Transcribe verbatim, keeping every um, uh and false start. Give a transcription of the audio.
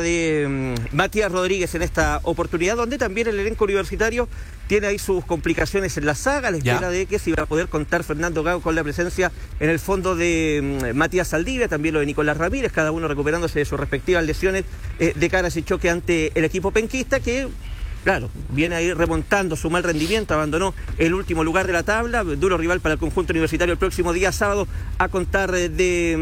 de um, Matías Rodríguez en esta oportunidad, donde también el elenco universitario tiene ahí sus complicaciones en la saga, a la espera de que se iba a poder contar Fernando Gago con la presencia en el fondo de um, Matías Saldivia, también lo de Nicolás Ramírez, cada uno recuperándose de sus respectivas lesiones eh, de cara a ese choque ante el equipo penquista, que claro, viene ahí remontando su mal rendimiento, abandonó el último lugar de la tabla, duro rival para el conjunto universitario el próximo día sábado a contar de